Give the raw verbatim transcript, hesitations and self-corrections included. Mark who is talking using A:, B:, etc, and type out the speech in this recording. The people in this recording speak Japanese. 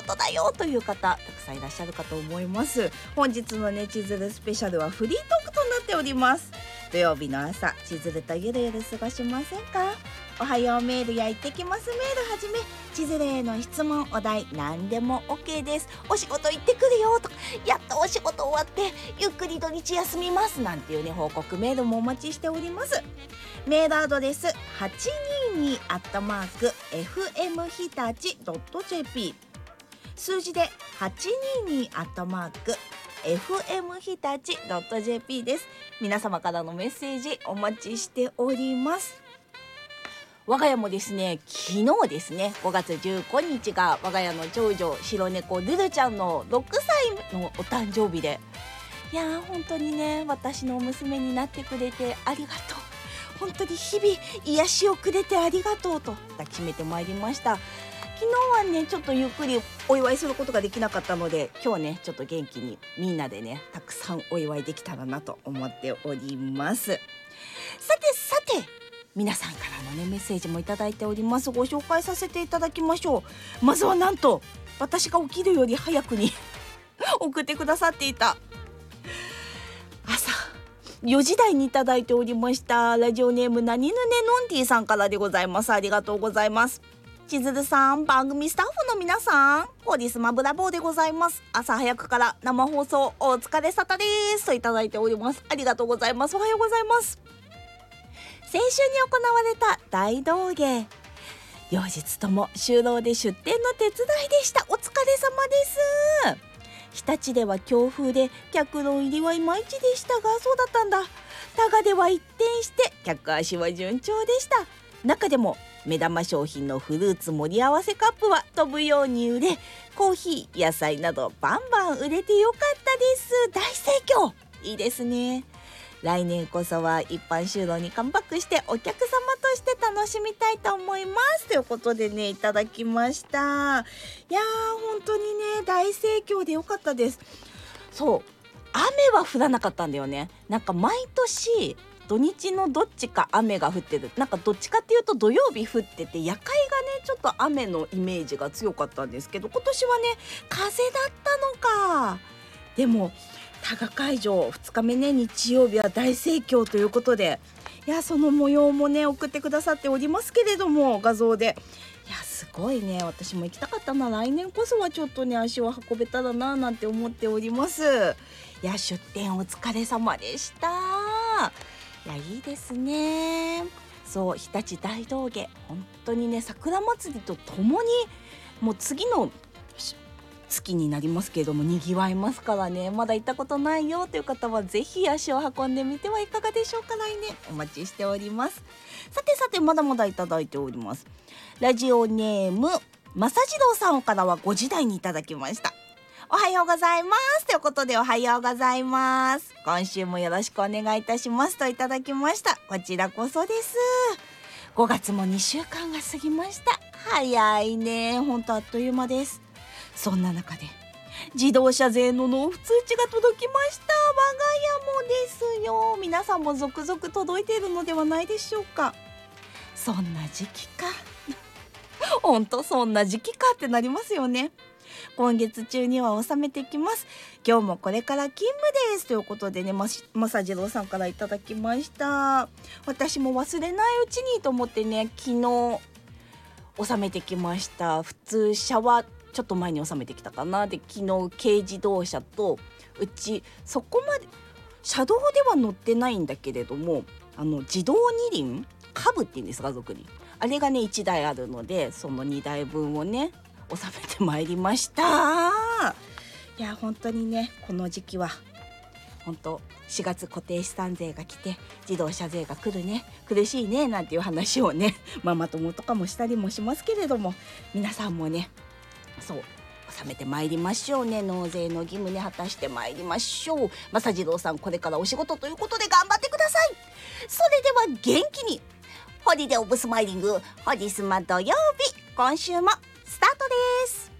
A: 事だよという方たくさんいらっしゃるかと思います。本日のねちづるスペシャルはフリートークとなっております。土曜日の朝、ちづるとゆるゆる過ごしませんか？おはようメールや行ってきますメールはじめ、ちづるへの質問、お題何でも OK です。お仕事行ってくるよとか、やっとお仕事終わってゆっくり土日休みますなんていうね報告メールもお待ちしております。メールアドレス はちにーに アットマーク エフエム 日立 ドット ジェーピー、 数字で はちにーに アットマーク エフエム 日立 ドット ジェーピー です。皆様からのメッセージお待ちしております。我が家もですね、昨日ですねごがつじゅうごにちが我が家の長女白猫ルルちゃんのろくさいのお誕生日で、いやー本当にね私の娘になってくれてありがとう、本当に日々癒しをくれてありがとうと抱きしめてまいりました。昨日はねちょっとゆっくりお祝いすることができなかったので、今日はねちょっと元気にみんなでねたくさんお祝いできたらなと思っております。さてさて、皆さんからのねメッセージもいただいております。ご紹介させていただきましょう。まずはなんと私が起きるより早くに送ってくださっていた朝よじ台にいただいておりましたラジオネームなにぬねのんティさんからでございます。ありがとうございます。ちづるさん、番組スタッフの皆さん、ホリスマブラボーでございます。朝早くから生放送お疲れさたですといただいております。ありがとうございます。おはようございます。先週に行われた大道芸、両日とも就労で出店の手伝いでした。お疲れ様です。日立では強風で客の入りはいまいちでしたが、そうだったんだ。多賀では一転して客足は順調でした。中でも目玉商品のフルーツ盛り合わせカップは飛ぶように売れ、コーヒー、野菜などバンバン売れてよかったです。大盛況。いいですね。来年こそは一般就労にカムバックしてお客様として楽しみたいと思いますということでねいただきました。いやー本当にね大盛況でよかったです。そう、雨は降らなかったんだよね。なんか毎年土日のどっちか雨が降ってる、なんかどっちかっていうと土曜日降ってて夜会がねちょっと雨のイメージが強かったんですけど、今年はね風だったのか。でも多賀会場ふつかめね日曜日は大盛況ということで、いやその模様もね送ってくださっておりますけれども、画像でいやすごいね、私も行きたかったな。来年こそはちょっとね足を運べたらななんて思っております。いや出店お疲れ様でした。いやいいですね。そう、日立大道芸本当にね桜祭りとともにもう次の月になりますけれどもにぎわいますからね、まだ行ったことないよという方はぜひ足を運んでみてはいかがでしょうか。来年お待ちしております。さてさて、まだまだいただいております。ラジオネームまさじろうさんからはごじ台にいただきました。おはようございますということで、おはようございます。今週もよろしくお願いいたしますといただきました。こちらこそです。ごがつもにしゅうかんが過ぎました。早いね、ほんとあっという間です。そんな中で自動車税の納付通知が届きました。我が家もですよ。皆さんも続々届いているのではないでしょうか。そんな時期かほんとそんな時期かってなりますよね。今月中には納めてきます。今日もこれから勤務ですということでね、まさじろうさんからいただきました。私も忘れないうちにと思ってね昨日納めてきました。普通車はちょっと前に納めてきたかな。で昨日軽自動車と、うちそこまで車道では乗ってないんだけれども、あの自動二輪カブって言うんですが俗に、あれがねいちだいあるので、そのにだいぶんをね納めてまいりました。いや本当にねこの時期は本当しがつ固定資産税が来て自動車税が来るね、苦しいねなんていう話をねママ友とかもしたりもしますけれども、皆さんもねそう納めてまいりましょうね。納税の義務ね果たしてまいりましょう。まさじろうさん、これからお仕事ということで頑張ってください。それでは元気にホリデーオブスマイリングホリスマ土曜日、今週もスタートです。